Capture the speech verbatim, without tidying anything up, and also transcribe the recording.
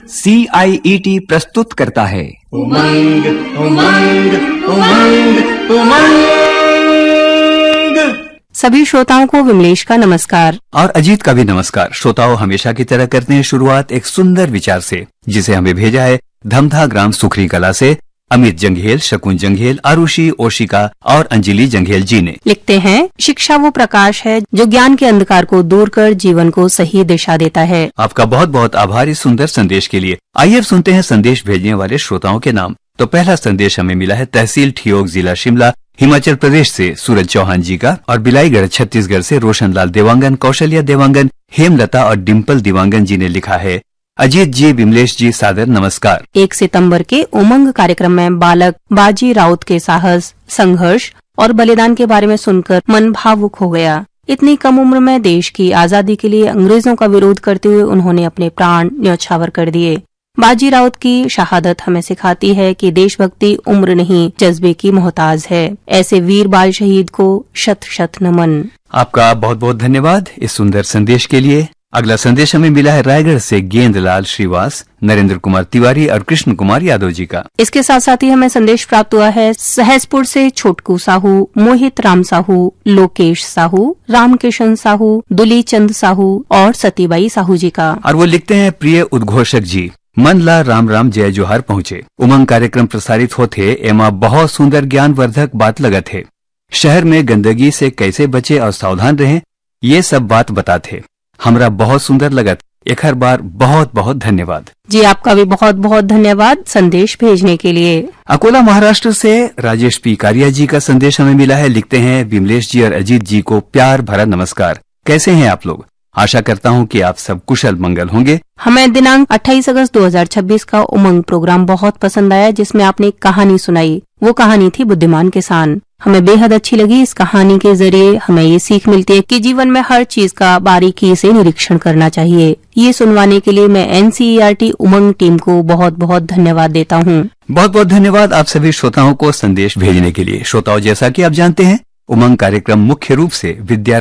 सी आई E T प्रस्तुत करता है उमंग उमंग उमंग उमंग। सभी श्रोताओं को विमलेश का नमस्कार और अजीत का भी नमस्कार। श्रोताओं, हमेशा की तरह करते हैं शुरुआत एक सुंदर विचार से, जिसे हमें भेजा है धमधा ग्राम सुखरी कला से अमित जंघेल, शकुन जंघेल, आरुषि, ओशिका और अंजलि जंघेल जी ने। लिखते हैं, शिक्षा वो प्रकाश है जो ज्ञान के अंधकार को दूर कर जीवन को सही दिशा देता है। आपका बहुत बहुत आभार इस सुंदर संदेश के लिए। आइए अब सुनते हैं संदेश भेजने वाले श्रोताओं के नाम। तो पहला संदेश हमें मिला है तहसील ठियोग, जिला शिमला, हिमाचल प्रदेश से सूरज चौहान जी का, और बिलाईगढ़ छत्तीसगढ़ से रोशनलाल देवांगन, कौशल्या देवांगन, हेमलता और डिम्पल देवांगन जी ने लिखा है, अजीत जी, विमलेश जी, सादर नमस्कार। एक सितंबर के उमंग कार्यक्रम में बालक बाजी राउत के साहस, संघर्ष और बलिदान के बारे में सुनकर मन भावुक हो गया। इतनी कम उम्र में देश की आजादी के लिए अंग्रेजों का विरोध करते हुए उन्होंने अपने प्राण न्यौछावर कर दिए। बाजी राउत की शहादत हमें सिखाती है कि देशभक्ति उम्र नहीं, जज्बे की मोहताज है। ऐसे वीर बाल शहीद को शत शत नमन। आपका बहुत बहुत धन्यवाद इस सुंदर संदेश के लिए। अगला संदेश हमें मिला है रायगढ़ से गेंदलाल श्रीवास, नरेंद्र कुमार तिवारी और कृष्ण कुमार यादव जी का। इसके साथ साथ ही हमें संदेश प्राप्त हुआ है सहसपुर से छोटकू साहू, मोहित राम साहू, लोकेश साहू, रामकिशन साहू, दुली चंद साहू और सतीबाई साहू जी का। और वो लिखते हैं, प्रिय उद्घोषक जी, मन ला राम राम जय जोहार पहुँचे। उमंग कार्यक्रम प्रसारित होते एमा बहुत सुंदर ज्ञानवर्धक बात लगत है। शहर में गंदगी से कैसे बचे और सावधान रहें, ये सब बात बताते। हमरा बहुत सुंदर लगत। एक हर बार बहुत बहुत धन्यवाद जी। आपका भी बहुत बहुत धन्यवाद संदेश भेजने के लिए। अकोला महाराष्ट्र से राजेश पी कारिया जी का संदेश हमें मिला है। लिखते हैं, विमलेश जी और अजीत जी को प्यार भरा नमस्कार। कैसे हैं आप लोग? आशा करता हूं कि आप सब कुशल मंगल होंगे। हमें दिनांक अट्ठाईस अगस्त दो हज़ार छब्बीस का उमंग प्रोग्राम बहुत पसंद आया, जिसमें आपने एक कहानी सुनाई। वो कहानी थी बुद्धिमान किसान। हमें बेहद अच्छी लगी। इस कहानी के जरिए हमें ये सीख मिलती है कि जीवन में हर चीज का बारीकी से निरीक्षण करना चाहिए। ये सुनवाने के लिए मैं N C E R T उमंग टीम को बहुत बहुत धन्यवाद देता हूँ। बहुत बहुत धन्यवाद आप सभी श्रोताओं को संदेश भेजने के लिए। श्रोताओं, जैसा कि आप जानते हैं, उमंग कार्यक्रम मुख्य रूप से विद्यार्थी